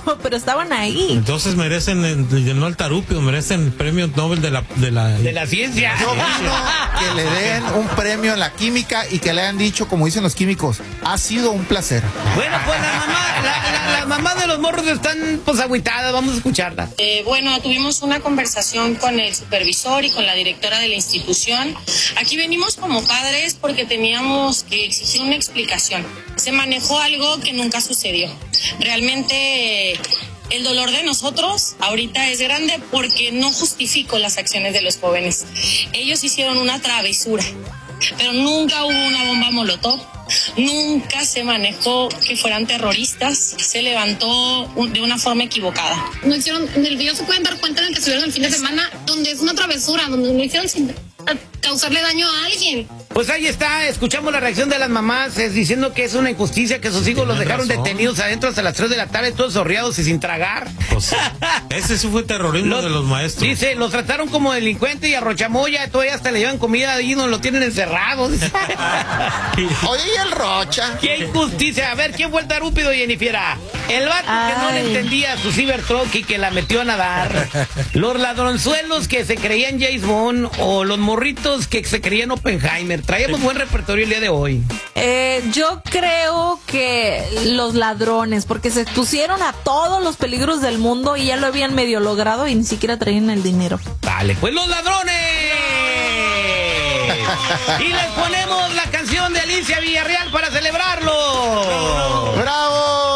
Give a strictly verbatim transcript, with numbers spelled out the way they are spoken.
pero estaban ahí. Entonces merecen, eh, no el tarupio, merecen el premio Nobel de la... De la, de la ciencia. Yo opino que le den un premio en la química y que le hayan dicho, como dicen los químicos, ha sido un placer. Bueno, pues la mamá, la, la, la mamá de los morros están pues agüitadas, vamos a escucharla. Eh, bueno, tuvimos una conversación con el supervisor y con la directora de la institución. Aquí venimos como padres porque teníamos que exigir una explicación. Se manejó algo que nunca sucedió. Realmente eh, el dolor de nosotros ahorita es grande porque no justifico las acciones de los jóvenes. Ellos hicieron una travesura, pero nunca hubo una bomba molotov. Nunca se manejó que fueran terroristas, se levantó un, de una forma equivocada. No hicieron, en el video se pueden dar cuenta en el que estuvieron el fin de semana, donde es una travesura, donde no hicieron sin causarle daño a alguien. Pues ahí está, escuchamos la reacción de las mamás es, diciendo que es una injusticia que sus hijos los dejaron razón. detenidos adentro hasta las tres de la tarde, todos sorreados y sin tragar. Pues, ese sí fue terrorismo los, de los maestros. Dice, los trataron como delincuente y a Rochamoya todavía hasta le llevan comida y no lo tienen encerrado. Oye, ¿y el Rocha? ¡Qué injusticia! A ver, ¿quién fue el tarúpido, Jennifiera? El vato Ay. que no le entendía a su Cybertruck y que la metió a nadar. Los ladronzuelos que se creían James Bond o los morritos que se creían Oppenheimer. Traíamos buen repertorio el día de hoy. Eh, yo creo que los ladrones, porque se expusieron a todos los peligros del mundo y ya lo habían medio logrado y ni siquiera traían el dinero. Vale, pues los ladrones. Y les ponemos la canción de Alicia Villarreal para celebrarlo. ¡Bravo!